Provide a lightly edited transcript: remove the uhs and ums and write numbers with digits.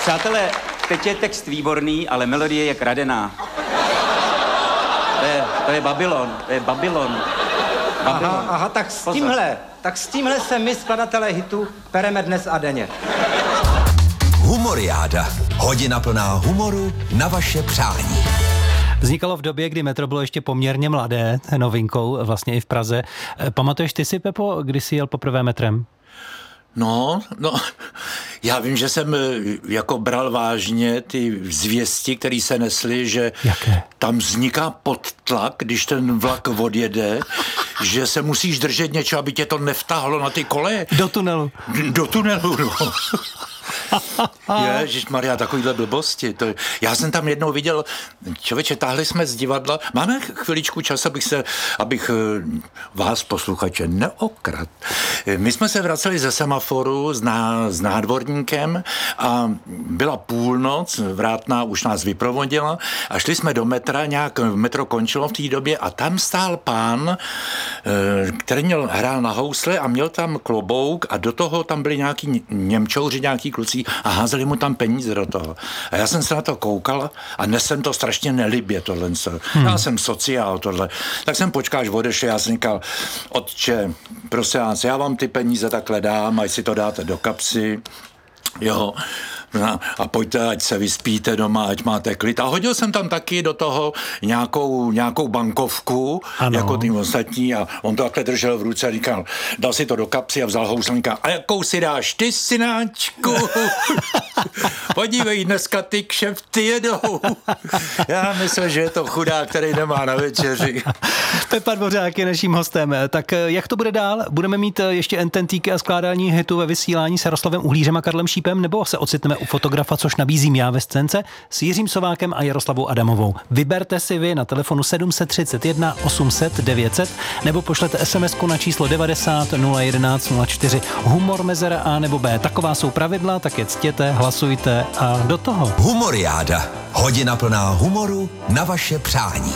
Přátelé, teď je text výborný, ale melodie je kradená. To je Babylon, Aha, tak s tímhle se my, skladatelé hitu, pereme dnes a denně. Humoriáda. Hodina plná humoru na vaše přání. Vznikalo v době, kdy metro bylo ještě poměrně mladé, novinkou vlastně i v Praze. Pamatuješ ty si, Pepo, kdy jsi jel poprvé metrem? No, já vím, že jsem jako bral vážně ty zvěsti, které se nesly, že tam vzniká podtlak, když ten vlak odjede, že se musíš držet něco, aby tě to nevtáhlo na ty koleje. Do tunelu. Do tunelu, no. Ježišmarja, takovýhle blbosti. Já jsem tam jednou viděl, člověče, táhli jsme z divadla. Máme chviličku čas, abych vás, posluchače, neokrad. My jsme se vraceli ze semaforu s nádvorníkem a byla půlnoc, vrátná už nás vyprovodila a šli jsme do metra, nějak metro končilo v té době a tam stál pán, který hrál na housle a měl tam klobouk a do toho tam byli nějaký Němčouři, nějaký kluci a házeli mu tam peníze do toho. A já jsem se na to koukal a nesem to strašně nelibě tohle. Já jsem sociál tohle. Tak jsem počkal, až odešel, já jsem říkal, otče, prosím vás, já vám ty peníze takhle dám, ať si to dáte do kapsy, jo, a pojďte, ať se vyspíte doma, ať máte klid. A hodil jsem tam taky do toho nějakou bankovku, ano, jako tým ostatní a on to takhle držel v ruce a říkal, dal si to do kapsy a vzal housle a říkal, a jakou si dáš ty, synáčku? Podívej, dneska ty kšefty jedou. Já myslím, že je to chudák, který nemá na večeři. Pepa Dvořák je naším hostem. Tak jak to bude dál? Budeme mít ještě ententíky a skládání hitu ve vysílání s Jaroslavem Uhlířem a Karlem Šípem, nebo se ocitneme u fotografa, což nabízím já ve scénce, s Jiřím Sovákem a Jaroslavou Adamovou. Vyberte si vy na telefonu 731 800 900 nebo pošlete SMS-ku na číslo 90 011 04. Humor mezera A nebo B. Taková jsou pravidla, tak je ctěte, hlasujte a do toho. Humoriáda. Hodina plná humoru na vaše přání.